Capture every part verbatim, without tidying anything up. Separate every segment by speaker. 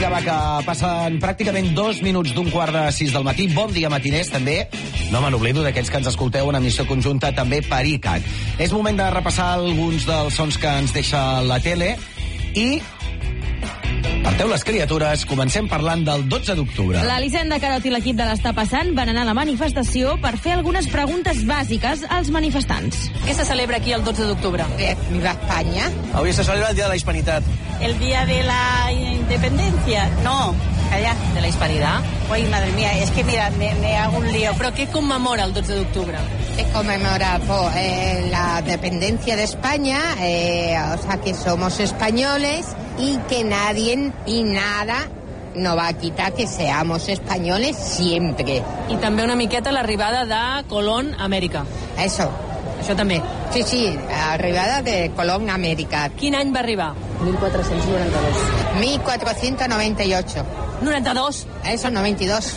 Speaker 1: Vinga, va, que passen pràcticament dos minuts d'un quart de sis del matí. Bon dia, matiners, també. No me n'oblido d'aquells que ens escolteu en emissió conjunta també per I C A C. És moment de repassar alguns dels sons que ens deixa la tele i... Parteu les criatures, comencem parlant del dotze d'octubre.
Speaker 2: L'Elisenda Carot i l'equip de l'Està Passant van anar a la manifestació per fer algunes preguntes bàsiques als manifestants.
Speaker 3: Què se celebra aquí el dotze d'octubre?
Speaker 4: Viva España.
Speaker 5: Avui se celebra el Dia de la Hispanitat.
Speaker 3: El Día de la Independencia.
Speaker 4: No, calla.
Speaker 3: ¿De la Hispanidad?
Speaker 4: Uy, madre mía, es que mira, me, me hago un lío.
Speaker 3: ¿Però què commemora el dotze d'octubre?
Speaker 4: Es conmemora pues, eh, la dependencia de España, eh, o sea que somos españoles y que nadie y nada no va a quitar que seamos españoles siempre.
Speaker 3: I també una miqueta l'arribada de Colón a Amèrica.
Speaker 4: Eso.
Speaker 3: Això també.
Speaker 4: Sí, sí, arribada de Colón a América.
Speaker 3: Quin any va arribar?
Speaker 4: mil cuatrocientos noventa y dos. mil cuatrocientos noventa y ocho.
Speaker 3: noranta-dos.
Speaker 4: Eso, noventa y dos.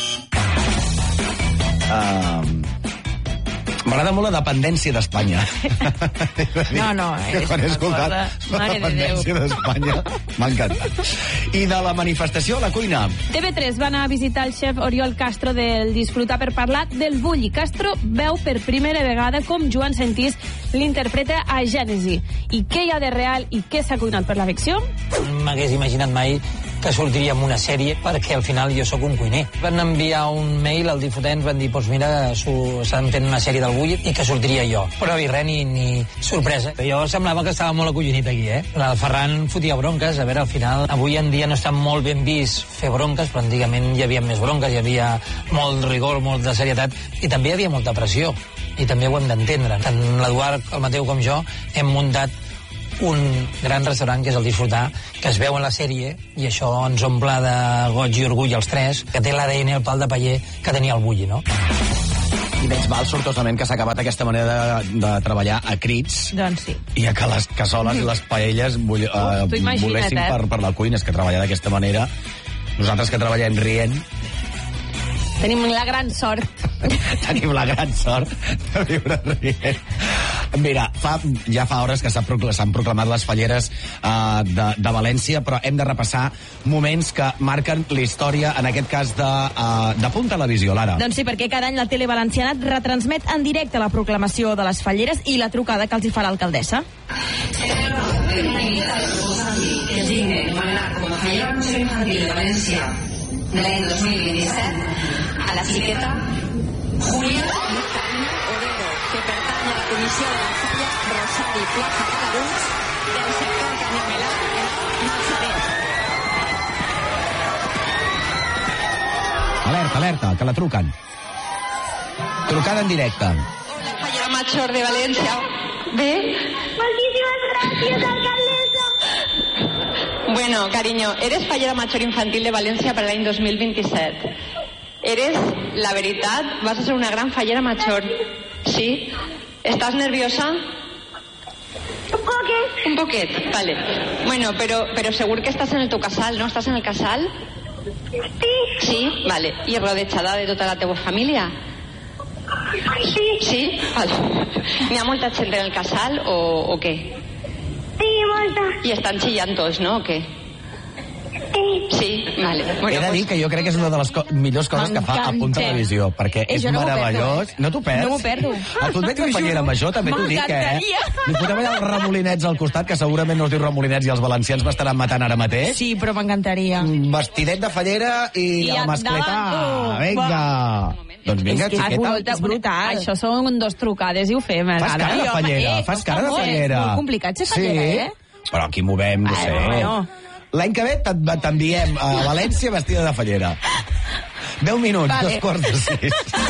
Speaker 1: Uh, M'agrada molt la dependència d'Espanya.
Speaker 2: No, no, és
Speaker 1: quan he
Speaker 2: una
Speaker 1: escoltat
Speaker 2: cosa...
Speaker 1: la
Speaker 2: Mare de
Speaker 1: dependència d'Espanya m'ha encantat. I de la manifestació a la cuina.
Speaker 2: T V tres va anar a visitar el xef Oriol Castro del Disfrutar per parlar del bulli. Castro veu per primera vegada com Joan Sentís l'interpreta a Gènesi. I què hi ha de real i què s'ha cuinat per la ficció?
Speaker 5: M'hagués imaginat mai que sortiria en una sèrie, perquè al final jo sóc un cuiner. Van enviar un mail al difutat, ens van dir, doncs mira, s'han fet una sèrie del bulli i que sortiria jo. Però ni res, ni, ni sorpresa. Jo semblava que estava molt acollonit aquí, eh? El Ferran fotia bronques, a veure, al final, avui en dia no està molt ben vist fer bronques, però antigament hi havia més bronques, hi havia molt rigor, molt de serietat, i també hi havia molta pressió, i també ho hem d'entendre. Tant l'Eduard, el Mateu com jo, hem muntat un gran restaurant que és el Disfrutar, que es veu en la sèrie i això ens omple de goig i orgull els tres, que té l'A D N, el pal de paller que tenia el bulli, no?
Speaker 1: I menys val, sortosament, que s'ha acabat aquesta manera de, de treballar a crits.
Speaker 2: Doncs sí.
Speaker 1: I a que les cassoles i les paelles bull, uh, volessin
Speaker 2: eh?
Speaker 1: per, per la cuina. És que treballar d'aquesta manera, nosaltres que treballem rient,
Speaker 2: tenim la gran sort.
Speaker 1: tenim la gran sort de viure rient. Mira, fa, ja fa hores que s'han proclamat, proclamat les falleres uh, de, de València, però hem de repassar moments que marquen la història, en aquest cas de, uh, de Punt Televisió, Lara.
Speaker 2: Doncs sí, perquè cada any la tele valenciana retransmet en directe la proclamació de les falleres i la trucada que els hi fa l'alcaldessa.
Speaker 6: Que es digne nomenar com a fallera museu infantil de València de l'any dos mil vint-i-set a la xiqueta Júlia Odero, que pertany a la comissió de la falla Rosari Plaza Calaruts del sector Canyamelà en Natzaret.
Speaker 1: Alerta, alerta, que la truquen. Trucada en directe.
Speaker 6: Hola, fallera major de València. Bé?
Speaker 7: Moltíssimes gràcies, alcaldessa.
Speaker 6: Bueno, cariño, eres fallera major infantil de València per l'any dos mil vint-i-set. Eres, la veritat, vas a ser una gran fallera major. ¿Sí? ¿Estás nerviosa?
Speaker 7: Un poquet.
Speaker 6: Un poquet, vale. Bueno, pero, pero seguro que estás en el tu casal, ¿no? ¿Estás en el casal?
Speaker 7: Sí.
Speaker 6: Sí? Vale. I rodejada de tota la teva família?
Speaker 7: Sí.
Speaker 6: Sí? Vale. N'hi ha molta gent en el casal o, o què?
Speaker 7: Sí, molta.
Speaker 6: I estan xillant tots, no? O què?
Speaker 7: Sí.
Speaker 6: Sí? Vale.
Speaker 1: He de dir que jo crec que és una de les co millors coses que fa a Punt Televisió, perquè
Speaker 2: Eh,
Speaker 1: és
Speaker 2: jo no m'ho
Speaker 1: meravellós.
Speaker 2: perdo, eh?
Speaker 1: No t'ho perds?
Speaker 2: No m'ho perdo.
Speaker 1: A tu et veig una fallera major, també t'ho dic, eh?
Speaker 2: M'encantaria.
Speaker 1: Li podem allà els remolinets al costat, que segurament no es diu remolinets i els valencians m'estaran matant ara mateix.
Speaker 2: Sí, però m'encantaria.
Speaker 1: Vestidet de fallera i,
Speaker 2: I
Speaker 1: el mascletà.
Speaker 2: endavant, tu.
Speaker 1: Vinga. Doncs vinga,
Speaker 2: És que
Speaker 1: xiqueta.
Speaker 2: és brutal. Això són dos trucades i ho fem. eh?
Speaker 1: Fas cara de fallera, fas cara de fallera.
Speaker 2: És molt complicat ser fallera,
Speaker 1: Sí?
Speaker 2: eh?
Speaker 1: Però aquí movem, no sé.
Speaker 2: Bueno.
Speaker 1: L'any que ve te'n- t'enviem a València vestida de fallera. deu minuts,
Speaker 2: Vale.
Speaker 1: dos quarts de sis.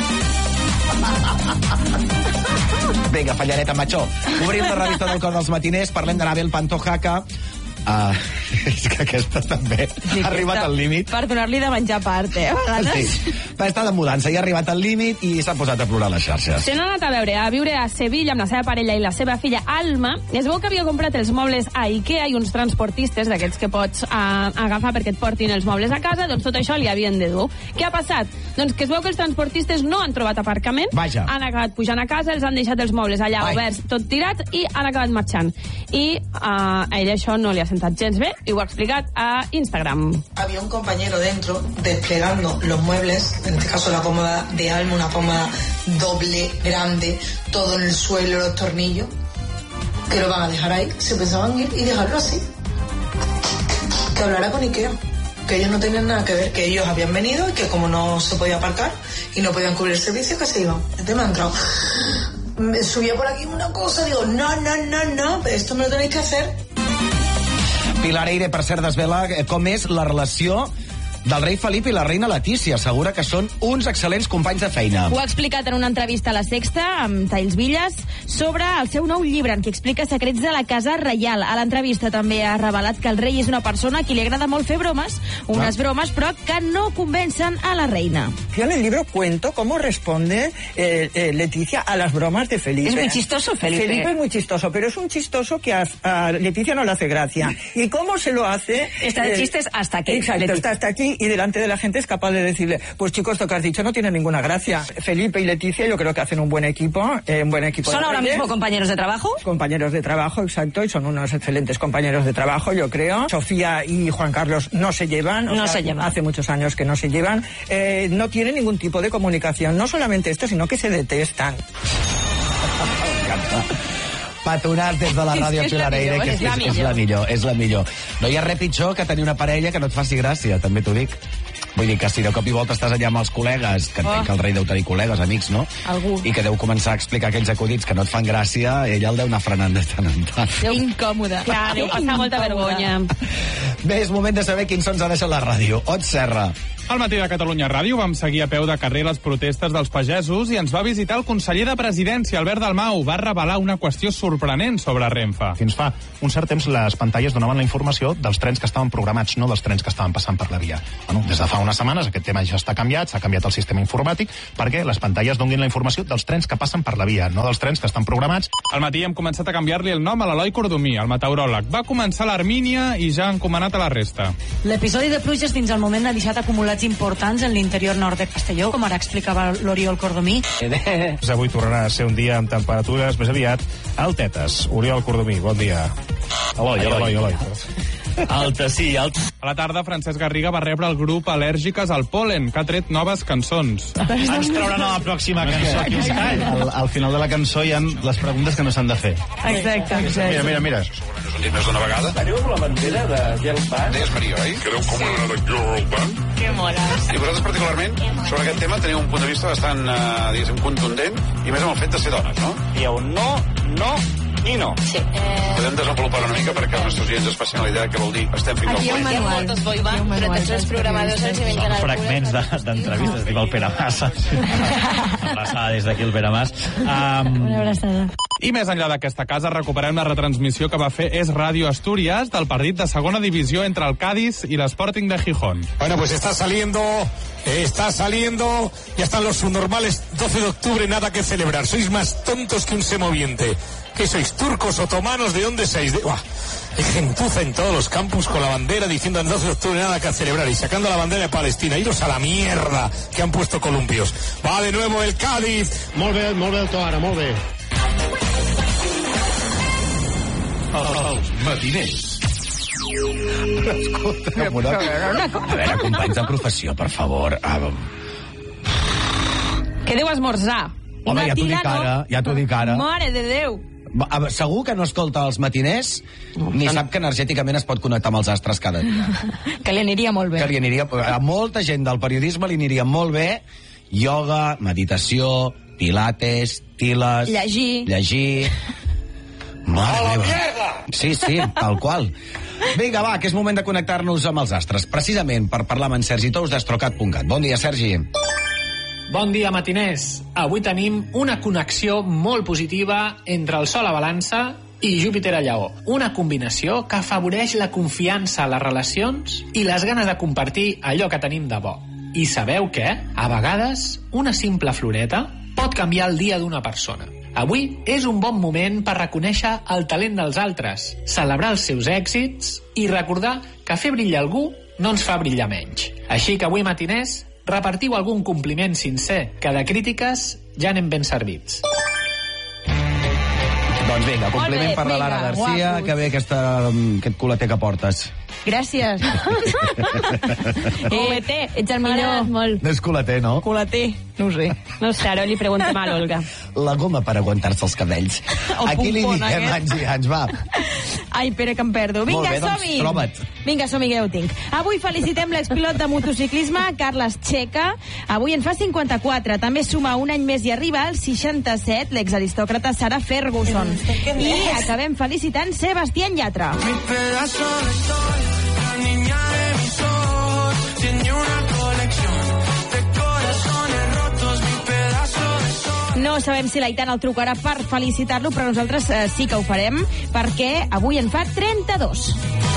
Speaker 1: Vinga, fallareta macho. Obrim la revista del Cor dels Matiners, parlem de Nabel Pantojaca. Uh, és que aquesta també
Speaker 2: Sí,
Speaker 1: ha arribat
Speaker 2: aquesta-
Speaker 1: al límit.
Speaker 2: Per donar-li de menjar a part, eh? A vegades.
Speaker 1: Sí. Va estar de mudança i ha arribat al límit i s'ha posat a plorar a les xarxes.
Speaker 2: Se n'ha anat a veure, a viure a Sevilla amb la seva parella i la seva filla Alma. Es veu que havia comprat els mobles a Ikea i uns transportistes d'aquests que pots uh, agafar perquè et portin els mobles a casa, doncs tot això li havien de dur. Què ha passat? Doncs que es veu que els transportistes no han trobat aparcament,
Speaker 1: Vaja.
Speaker 2: han acabat pujant a casa, els han deixat els mobles allà
Speaker 1: Ai.
Speaker 2: oberts, tot tirats, i han acabat marxant. I uh, a ella això no li ha presentat gens bé i ho ha explicat a Instagram.
Speaker 8: Había un compañero dentro desplegando los muebles, en este caso la cómoda de Alma, una cómoda doble, grande, todo en el suelo, los tornillos, que lo van a dejar ahí. Se pensaban ir y dejarlo así. Que hablara con Ikea, que ellos no tenían nada que ver, que ellos habían venido y que como no se podía aparcar y no podían cubrir el servicio, que se iban. Entonces me ha entrado. Me subía por aquí una cosa, digo, no, no, no, no, esto me lo tenéis que hacer.
Speaker 1: Pilar Eire, per cert, desvela com és la relació del rei Felip i la reina Letícia. Assegura que són uns excel·lents companys de feina.
Speaker 2: Ho ha explicat en una entrevista a La Sexta, amb Talls Villas, sobre el seu nou llibre, en què explica secrets de la casa reial. A l'entrevista també ha revelat que el rei és una persona a qui li agrada molt fer bromes, unes bromes, però que no convencen a la reina.
Speaker 9: Yo en el libro cuento cómo responde eh, eh, Leticia a las bromas de Felipe.
Speaker 10: Es muy chistoso, Felipe.
Speaker 9: Felipe es muy chistoso, pero es un chistoso que a, a Leticia no le hace gracia. ¿Y cómo se lo hace?
Speaker 10: Está de
Speaker 9: eh,
Speaker 10: chistes hasta aquí.
Speaker 9: Exacto,
Speaker 10: Leticia.
Speaker 9: está hasta aquí y delante de la gente es capaz de decirle, pues chicos, lo que has dicho no tiene ninguna gracia. Felipe y Leticia yo creo que hacen un buen equipo, eh, un buen equipo.
Speaker 10: ¿Son
Speaker 9: de
Speaker 10: ahora
Speaker 9: reyes.
Speaker 10: mismo compañeros de trabajo?
Speaker 9: Compañeros de trabajo, exacto, y son unos excelentes compañeros de trabajo, yo creo. Sofía y Juan Carlos no se llevan.
Speaker 10: No se llevan.
Speaker 9: Hace muchos años que no se llevan. Eh, no tienen ningún tipo de comunicación. No solamente esto, sino que se detestan.
Speaker 1: Petonats des de la ràdio
Speaker 2: És
Speaker 1: Pilar
Speaker 2: la
Speaker 1: Eire,
Speaker 2: millor,
Speaker 1: que
Speaker 2: és la
Speaker 1: és la millor, és la millor. No hi ha res pitjor que tenir una parella que no et faci gràcia, també t'ho dic. Vull dir que si de cop i volta estàs allà amb els col·legues, que entenc
Speaker 2: Oh.
Speaker 1: que el rei deu tenir col·legues, amics, no?
Speaker 2: Algú.
Speaker 1: I que deu començar a explicar aquells acudits que no et fan gràcia, ella el deu anar frenant de tant en tant.
Speaker 2: Deu incòmode. Clar, deu passar molta vergonya.
Speaker 1: Bé, és moment de saber quins sons ha deixat la ràdio. Ot Serra.
Speaker 11: Al matí de Catalunya Ràdio vam seguir a peu de carrer les protestes dels pagesos i ens va visitar el conseller de Presidència, Albert Dalmau. Va revelar una qüestió sorprenent sobre Renfe.
Speaker 12: Fins fa un cert temps les pantalles donaven la informació dels trens que estaven programats, no dels trens que estaven passant per la via. Bueno, des de fa unes setmanes aquest tema ja està canviat, s'ha canviat el sistema informàtic perquè les pantalles donin la informació dels trens que passen per la via, no dels trens que estan programats.
Speaker 11: Al matí hem començat a canviar-li el nom a l'Eloi Cordomí, el meteoròleg. Va començar l'Armínia i ja han comanat a la resta.
Speaker 13: L'episodi de pluges fins al moment ha deixat acumulats importants en l'interior nord de Castelló, com ara explicava l'Oriol Cordomí.
Speaker 12: Avui tornarà a ser un dia amb temperatures més aviat altetes. Oriol Cordomí, bon dia. Eloi, Eloi, Eloi.
Speaker 11: Alta, sí, alta. A la tarda, Francesc Garriga va rebre el grup Al·lèrgiques al Pol·len, que ha tret noves cançons.
Speaker 14: Ens trauran a la pròxima cançó. Al, al final de la cançó hi ha les preguntes que no s'han de fer.
Speaker 13: Exacte, exacte.
Speaker 14: Mira, mira, mira.
Speaker 15: Més d'una vegada.
Speaker 9: Teniu la bandera de Girl Band?
Speaker 15: Deies Maria, oi? Que deu com una de Girl Band.
Speaker 13: Que mola.
Speaker 15: I vosaltres particularment, sobre aquest tema, teniu un punt de vista bastant, eh, diguéssim, contundent, i més amb el fet de ser dones, no?
Speaker 14: Hi ha un no, no i no.
Speaker 13: Sí. Eh...
Speaker 15: Podem desenvolupar una mica perquè els nostres oients es facin la idea de què vol dir estem fins al
Speaker 13: Aquí hi ha un
Speaker 15: coll.
Speaker 13: manual. Moltes boy band, però tots els programadors els hi venien al
Speaker 14: Fragments de- d'entrevistes, diu el Pere Mas. Abraçada des d'aquí el Pere Mas. Um,
Speaker 13: Una abraçada.
Speaker 11: I més enllà d'aquesta casa, recuperem la retransmissió que va fer Es Radio Asturias del partit de segona divisió entre el Cádiz i l'Sporting de Gijón.
Speaker 16: Bueno, pues está saliendo, está saliendo, ya están los subnormales, doce de octubre, nada que celebrar. Sois más tontos que un semoviente. ¿Qué sois, turcos, otomanos? ¿De dónde sois? De... Buah, hay gentuza en todos los campus con la bandera diciendo el doce de octubre nada que celebrar y sacando la bandera de Palestina. Iros a la mierda que han puesto columpios. Va de nuevo el Cádiz.
Speaker 14: molt bé, molt bé el to ara, molt bé.
Speaker 15: Els matiners.
Speaker 1: Escolta, una... A veure, companys de professió, per favor. Ah,
Speaker 2: Què deu esmorzar?
Speaker 1: home,
Speaker 2: Una
Speaker 1: ja t'ho
Speaker 2: tira,
Speaker 1: dic ara, ja t'ho dic ara.
Speaker 2: Mare de Déu.
Speaker 1: Va, a- Segur que no escolta els matiners ni sap que energèticament es pot connectar amb els astres cada dia.
Speaker 13: Que li aniria molt bé.
Speaker 1: Que li aniria, a molta gent del periodisme li aniria molt bé ioga, meditació, pilates, tiles...
Speaker 2: Llegir.
Speaker 1: Llegir... Mare meva. Sí, sí, tal qual. Vinga, va, que és moment de connectar-nos amb els astres. Precisament per parlar amb en Sergi Tous d'astrocat punt cat. Bon dia, Sergi.
Speaker 17: Bon dia, matiners. Avui tenim una connexió molt positiva entre el Sol a Balança i Júpiter a Lleó. Una combinació que afavoreix la confiança a les relacions i les ganes de compartir allò que tenim de bo. I sabeu què? A vegades, una simple floreta pot canviar el dia d'una persona. Avui és un bon moment per reconèixer el talent dels altres, celebrar els seus èxits i recordar que fer brillar algú no ens fa brillar menys. Així que avui, matiners, repartiu algun compliment sincer, que de crítiques ja anem ben servits.
Speaker 1: Doncs vinga, compliment
Speaker 18: bé,
Speaker 1: per la Lara
Speaker 18: vinga,
Speaker 1: Garcia,
Speaker 18: guapos.
Speaker 1: que bé aquesta, aquest culeter que portes.
Speaker 18: Gràcies.
Speaker 2: Culeter, ets el millor. Molt.
Speaker 1: No és culeter, no?
Speaker 18: Culeter, no ho sé.
Speaker 2: No sé, ara li preguntem a l'Olga.
Speaker 1: La goma per aguantar-se els cabells.
Speaker 18: El
Speaker 1: Aquí li
Speaker 18: pompon
Speaker 1: diem
Speaker 18: aquest.
Speaker 1: anys i anys, va.
Speaker 18: Ai, espera, que em perdo. Vinga,
Speaker 1: Molt bé, doncs,
Speaker 18: som-hi.
Speaker 1: troba't.
Speaker 18: Vinga, som-hi, que ja ho tinc. Avui felicitem l'expilot de motociclisme, Carles Checa. Avui en fa cinquanta-quatre. També suma un any més i arriba al seixanta-set l'exaristòcrata Sarah Ferguson. I acabem felicitant Sebastián Yatra.
Speaker 19: Mi pedazo de sol, la niña de mis ojos, tiene una colección de corazones rotos, mi pedazo de sol.
Speaker 18: No sabem si l'Aitana el trucarà per felicitar-lo, però nosaltres eh, sí que ho farem, perquè avui en fa trenta-dos.